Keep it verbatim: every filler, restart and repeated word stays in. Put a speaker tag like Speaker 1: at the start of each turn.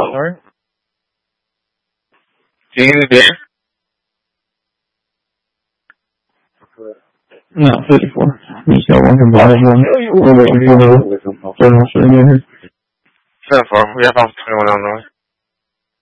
Speaker 1: Sorry?
Speaker 2: Do you need a beer?
Speaker 3: No, fifty-four. You still want to buy one? We're waiting for the...
Speaker 2: seven four. We have off twenty-one Illinois.